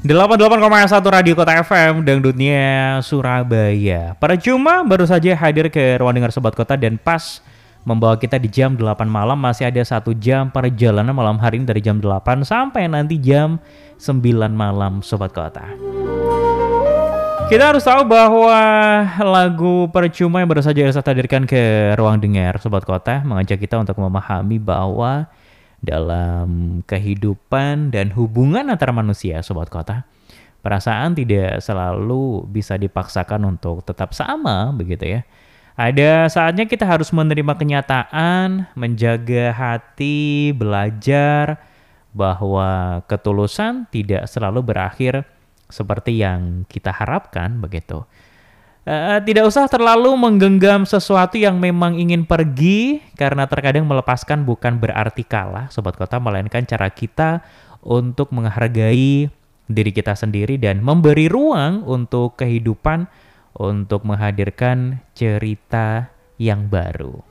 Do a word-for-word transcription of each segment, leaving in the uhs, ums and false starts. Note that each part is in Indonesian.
delapan puluh delapan koma satu Radio Kota F M Dangdutnya Surabaya. Percuma baru saja hadir ke ruang dengar Sobat Kota dan pas membawa kita di jam delapan malam. Masih ada satu jam perjalanan malam hari ini dari jam delapan sampai nanti jam sembilan malam Sobat Kota. Kita harus tahu bahwa lagu Percuma yang baru saja Elsa hadirkan ke ruang dengar Sobat Kota mengajak kita untuk memahami bahwa dalam kehidupan dan hubungan antara manusia Sobat Kota, perasaan tidak selalu bisa dipaksakan untuk tetap sama begitu ya. Ada saatnya kita harus menerima kenyataan, menjaga hati, belajar bahwa ketulusan tidak selalu berakhir seperti yang kita harapkan begitu. Uh, tidak usah terlalu menggenggam sesuatu yang memang ingin pergi, karena terkadang melepaskan bukan berarti kalah Sobat Kota, melainkan cara kita untuk menghargai diri kita sendiri dan memberi ruang untuk kehidupan untuk menghadirkan cerita yang baru.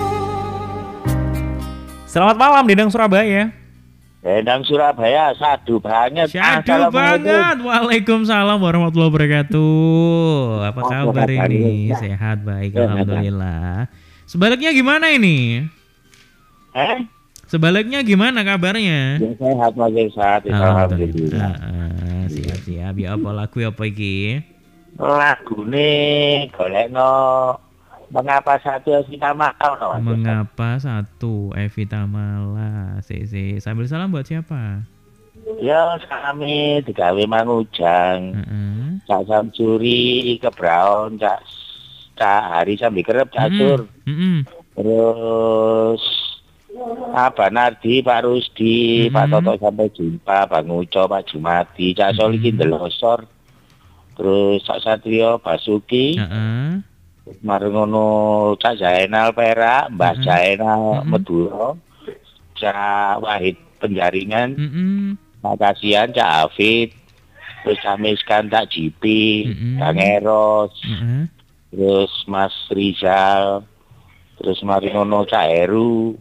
Selamat malam Dendang Surabaya. Dendang Surabaya, sadu banget. Sadu banget. Waalaikumsalam warahmatullahi wabarakatuh. Apa kabar ini? Sehat, baik, alhamdulillah. Sebaliknya gimana ini? Eh? Sebaliknya gimana kabarnya? Ya, sehat, masih sehat. Alhamdulillah. Ah, siap-siap. Ya apa lagu apa iki? Lagu nih, golek no. Mengapa satu Evita Mala no? Mengapa satu Evita Mala? Si, si. Sambil salam buat siapa? Ya kami digawe mangujang. Uh-uh. Cak Samsuri ke Brown, Cak Cak Hari sambil kerep catur. Uh-uh. Terus apa Nardi, Pak Rusdi, uh-uh. Pak Toto sampai jumpa, Bang Uco, Pak Jumadi, Cak Solikin uh-uh. Delosor. Terus Cak Satrio, Basuki. Uh-uh. Marengono Cak Jainal Perak, Mbah mm-hmm. Jainal mm-hmm. Meduro, Cak Wahid Penjaringan, mm-hmm. Cak Kasian, Cak Hafid, terus Cak Miskan, Cak Jipi, mm-hmm. Cak Eros, mm-hmm. terus Mas Rizal, terus Marengono Cak Heru,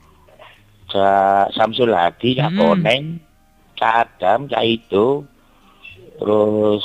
Cak Samsul Hadi, Cak mm-hmm. Koneng, Cak Adam, Cak Ido, terus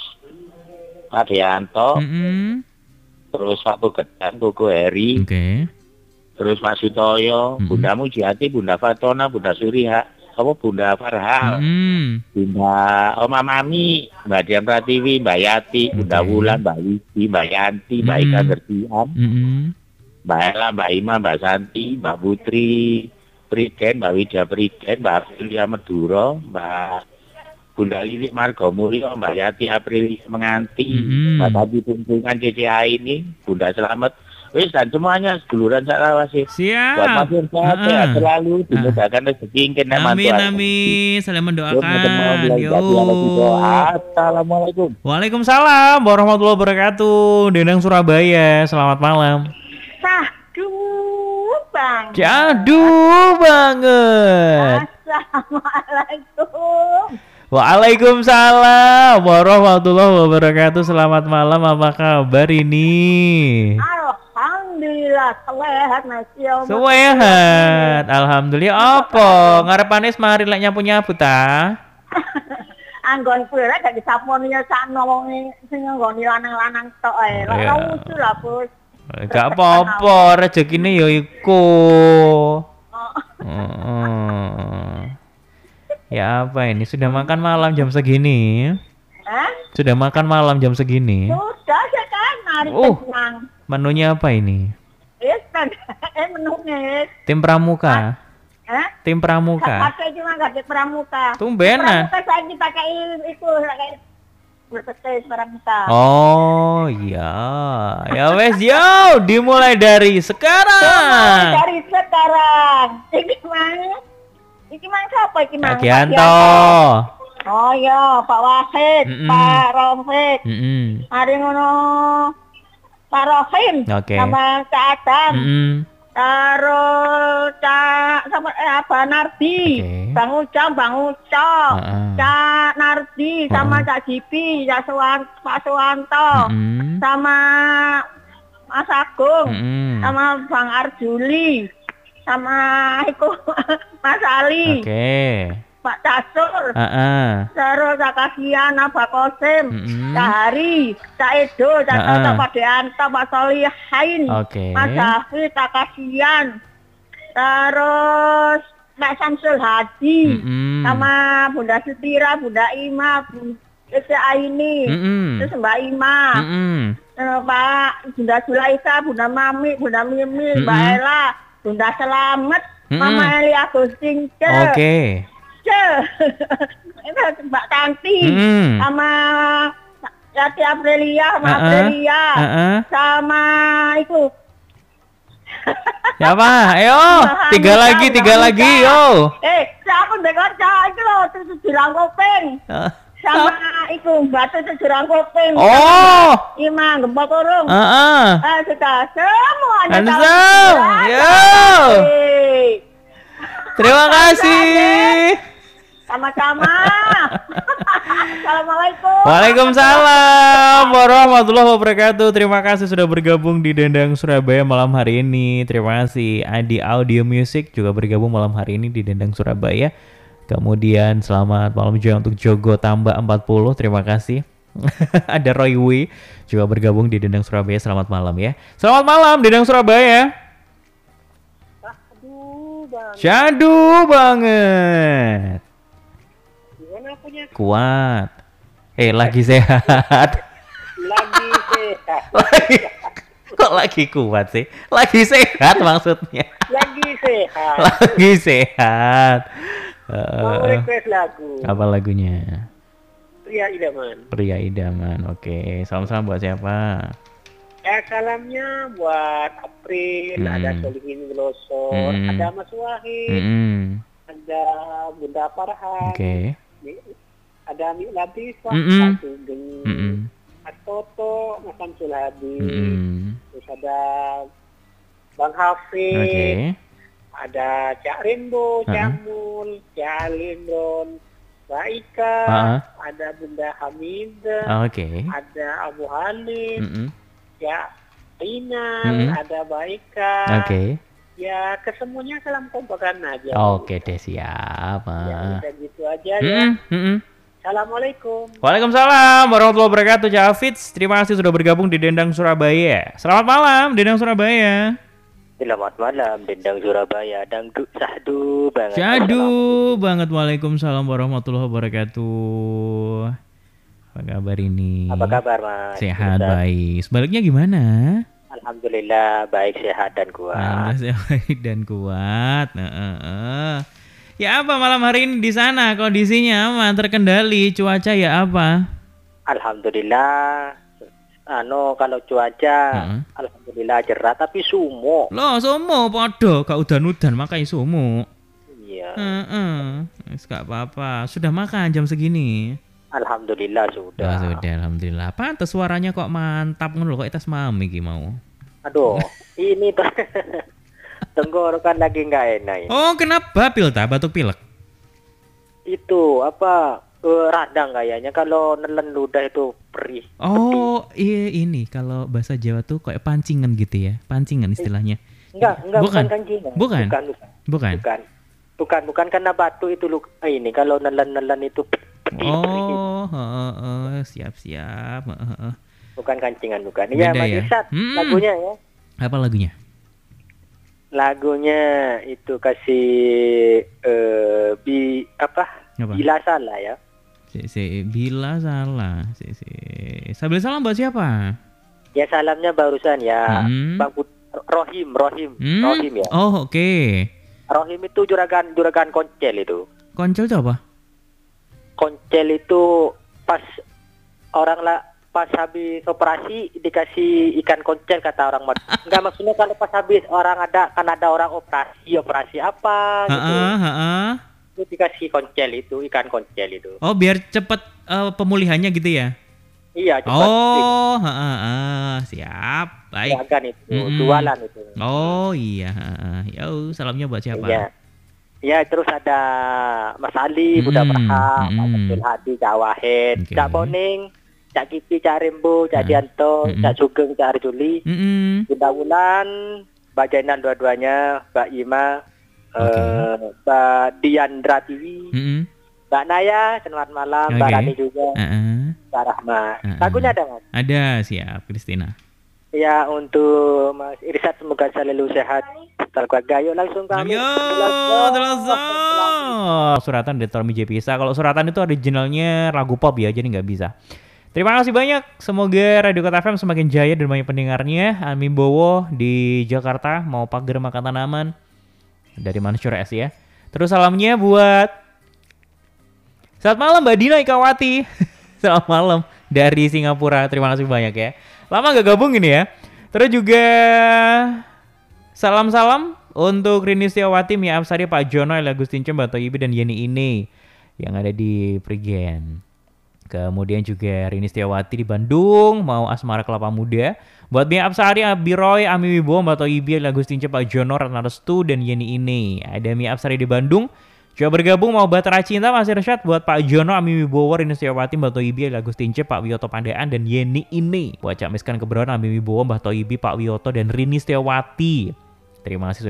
Pak Deanto, mm-hmm. terus Pak Bugedan, Buku Heri, okay. Terus Pak Sutoyo, mm-hmm. Bunda Mujiati, Bunda Fatona, Bunda Suriha, apa Bunda Farhal, mm-hmm. Bunda Oma Mami, Mbak Dian Pratiwi, Mbak Yati, okay. Bunda Wulan, Mbak Widi, Mbak Yanti, Mbak mm-hmm. Ika Gertian, mm-hmm. Mbak Ella, Mbak Ima, Mbak Santi, Mbak Putri Prigen, Mbak Widya Prigen, Mbak Aprilia Meduro, Mbak Bunda Lilik Margo Mulyo, Mbak Yati Aprilia Menganti, mm-hmm. Mbak Tadi Tungtungan C C A ini, Bunda Selamat, wis dan semuanya seduluran Sarawasi. Siap. Buat Mas Irsa, uh-uh. sehat selalu, dimudahkan rezeki, kena mantu. Amin amin, saling mendoakan. Yo. Assalamualaikum. Waalaikumsalam warahmatullahi wabarakatuh. Dendang Surabaya, selamat malam. Sadu bang. Jadu banget. Assalamualaikum. Waalaikumsalam warahmatullahi wabarakatuh. Selamat malam, apa kabar ini? Alhamdulillah sehat Mas Yo. Sehat. Alhamdulillah. Apa? Ngarepane mari lek nyapu-nyapu ta? Anggon kuwi lek gak disaponinya sakno wong sing nggoni lanang-lanang tok ae. Lah lucu lah, Bos. Gak apa-apa, rezekine ya iku. Heeh. Ya apa ini? Sudah makan malam jam segini? Hah? Sudah makan malam jam segini? Sudah ya kan, hari uh, tenang. Menunya apa ini? Yes, kan. Eh menunya. Tim Pramuka. Hah? Tim Pramuka. Pakai cuma gak di Pramuka. Tumbenan. Pramuka saya pakai itu pakai berpetis Pramuka. Oh iya. Ya wes yo, dimulai dari sekarang. Dimulai dari sekarang. Ini mana? Iki mang siapa iki mang? Pak Gianto. Oh iya, Pak Wahid, mm-mm. Pak Romfik. Mm-mm. Ada ngono Pak Rohim. Okay. Sama Cak Adam. Mm-mm. Terus Cak sama eh, apa Nardi. Okay. Bang Ucang, Bang Uco. Uh-uh. Cak Nardi sama uh-uh. Cak Jipi, Cak Suwan, Pak Suwanto. Mm-mm. Sama Mas Agung. Mm-mm. Sama Bang Arjuli. Sama itu Mas Ali. Oke. Okay. Pak Casur, uh-uh. terus Cak Kasian, Abah Kosim, mm-hmm. Cak Hari, Cak Edo, Cak uh-uh. Toto, Pak Deanto, Pak Solihain, okay. Mas Hafid, Cak Kasian, terus Pak Samsul Hadi, mm-hmm. sama Bunda Sutira, Bunda Ima, Bunda Aini, mm-hmm. terus Mbak Ima, mm-hmm. terus Pak Bunda Sulaika, Bunda Mami, Bunda Mimi, mm-hmm. Mbak Ella, Bunda Selamat, mm-hmm. Mama Eli Agustin, Oke. Okay. Mbak Tanti, mm-hmm. sama Yati Aprilia, sama uh-uh. Aprilia, uh-uh. sama itu. Siapa? Ayo, tiga lagi, tiga lagi, yo. Eh, aku dengar cah itu loh, tujuh jurang kopeng. Sama itu batu tujuh jurang kopeng. Oh. Ima gembok kurung. Heeh. Eh, sudah semuanya. Hansel, yo. Terima kasih. Sama-sama. Assalamualaikum. Waalaikumsalam warahmatullahi wabarakatuh. Terima kasih sudah bergabung di Dendang Surabaya malam hari ini. Terima kasih Adi Audio Music juga bergabung malam hari ini di Dendang Surabaya. Kemudian selamat malam juga untuk Jogo Tambah empat puluh. Terima kasih. Ada Roy Wei juga bergabung di Dendang Surabaya. Selamat malam ya. Selamat malam Dendang Surabaya. Syadu banget. Kuat. Eh lagi sehat. Lagi sehat. Lagi, kok lagi kuat sih? Lagi sehat maksudnya. Lagi sehat. Lagi sehat. Mau uh, request lagu. Apa lagunya? Pria Idaman. Pria Idaman. Oke. Salam-salam buat siapa? Ya salamnya buat April, hmm. ada Solihin Glosor, hmm. ada Mas Wahid, hmm. ada Bunda Farhan. Oke. Okay. Ada Mik Latifah, mm-hmm. Mas Sugeng, mm-hmm. Mas Toto, Mas Samsul Hadi, mm-hmm. terus ada Bang Hafid, okay. ada Cak Rimbo, uh-huh. Cak Mul, Cak Lindron, Mbak Ika, uh-huh. ada Bunda Hamidah, okay. ada Abu Halim, mm-hmm. Cak Rinal, mm-hmm. ada Mbak Ika. Oke. Okay. Ya kesemuanya salam kompakan aja. Oke deh siap. Ya udah gitu aja mm-hmm. ya. Mm-hmm. Assalamualaikum. Waalaikumsalam warahmatullahi wabarakatuh. Cak Hafiz, terima kasih sudah bergabung di Dendang Surabaya. Selamat malam Dendang Surabaya. Selamat malam Dendang Surabaya. Dangdut sahdu banget. Sahdu banget. Waalaikumsalam warahmatullahi wabarakatuh. Apa kabar ini? Apa kabar Mas? Sehat baik. Sebaliknya gimana? Alhamdulillah baik sehat dan kuat. Alhamdulillah baik dan kuat. Nah, uh, uh. Ya apa malam hari ini di sana kondisinya aman, terkendali, cuaca ya apa? Alhamdulillah. Ano kalau cuaca uh-huh. alhamdulillah cerah tapi sumo. Loh sumo podo gak udan-udan makanya sumo. Iya. Heeh. Uh-uh. Gak apa-apa. Sudah makan jam segini? Alhamdulillah sudah. Oh, sudah alhamdulillah. Pantes suaranya kok mantap ngono kok itas mami ki mau. Aduh, ini tuh tenggorokan lagi nggak enak ini. Oh, kenapa pilta batuk pilek? Itu apa uh, radang kayaknya kalau nelen ludah itu perih. Oh, iya ini kalau bahasa Jawa tuh kayak pancingan gitu ya. Pancingan istilahnya. Enggak, enggak bukan. bukan pancingan. Bukan. Bukan, bukan. Bukan. Bukan. Bukan, bukan karena batu itu lu ini kalau nelen-nelen itu pedih. Oh, heeh, uh, uh, siap-siap, heeh, uh, uh. Bukan kancingan bukan. Iya, Mas Isat, hmm. lagunya ya. Apa lagunya? Lagunya itu kasih uh, bi apa? apa? Bila salah ya. Si, si, bila salah. Si, si. Sambil salam buat siapa? Ya salamnya barusan ya. Hmm. Bang Put- Rohim, Rohim, hmm? Rohim ya. Oh, oke. Okay. Rohim itu juragan juragan Koncel itu. Koncel itu apa? Koncel itu pas orang lah pas habis operasi dikasih ikan koncel kata orang Mad. Enggak maksudnya kalau pas habis orang ada kan ada orang operasi operasi apa gitu. Heeh, heeh. Itu dikasih koncel itu ikan koncel itu. Oh biar cepet uh, pemulihannya gitu ya? Iya cepat. Oh, heeh, heeh, siap. Baik. Juragan itu mm-hmm. jualan itu. Oh iya. Yo salamnya buat siapa? Iya. Ya terus ada Mas Ali, mm-hmm. Buddha Berham, mm-hmm. Pak Abdul Hadi, Cak Wahid, okay. Cak Boning, Cak Kipi, Cak Rembo, Cak mm-hmm. Dianto, mm-hmm. Cak Sugeng, Cak Arjuli, mm-hmm. Bunda Wulan, Mbak Jainal dua-duanya, Mbak Ima, Okay. Uh, Mbak Diandra Tiwi, mm-hmm. Mbak Naya, selamat malam, okay. Mbak Rani juga, uh-uh. Mbak Rahma. Uh-uh. Lagunya ada Mas? Ada, siap, Kristina. Ya, untuk Mas Irsad semoga selalu sehat. Terkeluarga, yuk langsung kami. Yo, langsung. Suratan dari Tommy J Pisa. Kalau suratan itu originalnya lagu pop ya, jadi nggak bisa. Terima kasih banyak. Semoga Radio Kota F M semakin jaya dan banyak pendengarnya. Ami Bowo di Jakarta mau pagar makan tanaman dari Mansur S ya. Terus salamnya buat selamat malam Mbak Dina Ikawati. Selamat malam dari Singapura. Terima kasih banyak ya. Lama gak gabung ini ya. Terus juga salam-salam untuk Rini Setiawati, Mia Absari, Pak Jono, El Agustin Cembato Ibi dan Yeni Ini yang ada di Prigen. Kemudian juga Rini Setiawati di Bandung, mau Asmara Kelapa Muda. Buat Mia Absari, Abi Roy, Ami Wibowo, Mbak Ibi, El Agustin Cembato, Pak Jono, Ratna Restu dan Yeni Ini. Ada Mia Absari di Bandung. Coba bergabung mau Batara Cinta Mas Irsyad buat Pak Jono, Ami Wibowo, Rini Setiawati, Mbak Toibi, El Agustince, Pak Wiyoto Pandaan dan Yeni Ini. Buat Cak Miskan Keberon, Ami Wibowo, Mbak Toibi, Pak Wiyoto dan Rini Setiawati. Terima kasih.